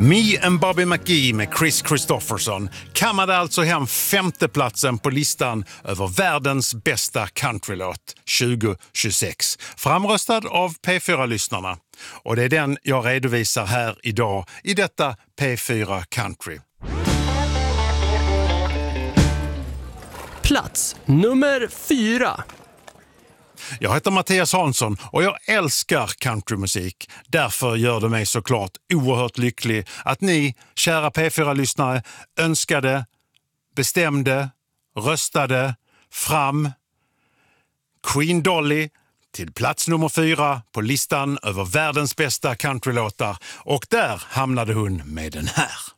Me and Bobby McGee med Chris Christopherson kammade alltså hem femteplatsen på listan över världens bästa countrylåt 2026. Framröstad av P4-lyssnarna. Och det är den jag redovisar här idag i detta P4 Country. Plats nummer 4. Jag heter Mattias Hansson och jag älskar countrymusik. Därför gör det mig såklart oerhört lycklig att ni, kära P4-lyssnare, önskade, bestämde, röstade fram Queen Dolly till plats nummer 4 på listan över världens bästa countrylåtar. Och där hamnade hon med den här.